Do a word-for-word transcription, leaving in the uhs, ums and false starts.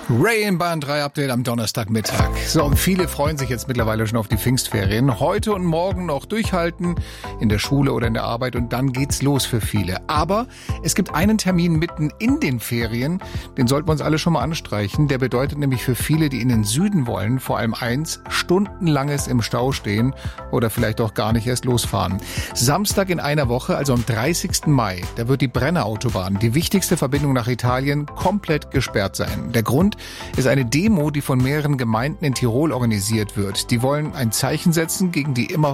Ray in Bahn drei Update am Donnerstagmittag. So, und viele freuen sich jetzt mittlerweile schon auf die Pfingstferien. Heute und morgen noch durchhalten, in der Schule oder in der Arbeit, und dann geht's los für viele. Aber es gibt einen Termin mitten in den Ferien, den sollten wir uns alle schon mal anstreichen. Der bedeutet nämlich für viele, die in den Süden wollen, vor allem eins: stundenlanges im Stau stehen oder vielleicht auch gar nicht erst losfahren. Samstag in einer Woche, also am dreißigsten Mai, da wird die Brenner-Autobahn, die wichtigste Verbindung nach Italien, komplett gesperrt sein. Der Grund ist eine Demo, die von mehreren Gemeinden in Tirol organisiert wird. Die wollen ein Zeichen setzen gegen die immer